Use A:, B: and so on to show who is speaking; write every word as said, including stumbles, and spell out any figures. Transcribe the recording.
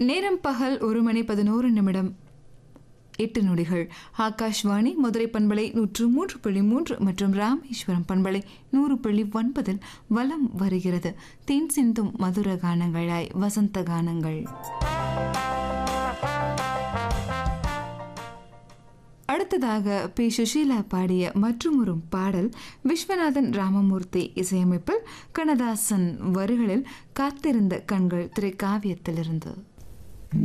A: நேரம் பகல் ஒரு மணி பதினோரு நிமிடம் எட்டு நொடிகள். ஆகாஷ்வாணி மதுரை பண்பலை நூற்று மூன்று புள்ளி மூன்று மற்றும் ராமேஸ்வரம் பண்பலை நூறு புள்ளி ஒன்பதில் வலம் வருகிறது தேன் சிந்தும் மதுர கானங்களாய் வசந்த கானங்கள். அடுத்ததாக பி சுஷீலா பாடிய மற்றுமொரு பாடல் விஸ்வநாதன் ராமமூர்த்தி இசையமைப்பில் கண்ணதாசன் வரிகளில் காத்திருந்த கண்கள் திரைக்காவியத்திலிருந்து.